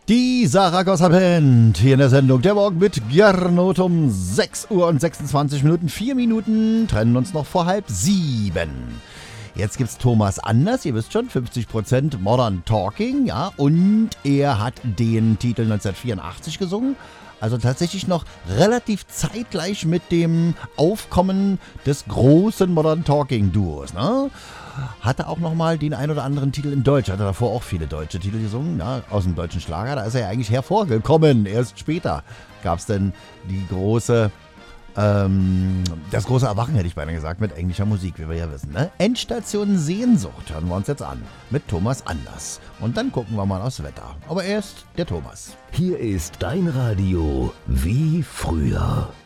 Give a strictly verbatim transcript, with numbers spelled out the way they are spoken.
Die Saragossa Band hier in der Sendung Der Morgen mit Gernot um sechs Uhr und sechsundzwanzig Minuten. Vier Minuten trennen uns noch vor halb sieben. Jetzt gibt's Thomas Anders, ihr wisst schon, fünfzig Prozent Modern Talking, ja, und er hat den Titel neunzehnhundertvierundachtzig gesungen. Also tatsächlich noch relativ zeitgleich mit dem Aufkommen des großen Modern Talking Duos, ne? Hatte auch nochmal den ein oder anderen Titel in Deutsch, hatte davor auch viele deutsche Titel gesungen, na, aus dem deutschen Schlager, da ist er ja eigentlich hervorgekommen. Erst später gab es dann die große, ähm, das große Erwachen, hätte ich beinahe gesagt, mit englischer Musik, wie wir ja wissen. Ne? Endstation Sehnsucht hören wir uns jetzt an, mit Thomas Anders. Und dann gucken wir mal aufs Wetter. Aber erst der Thomas. Hier ist dein Radio wie früher.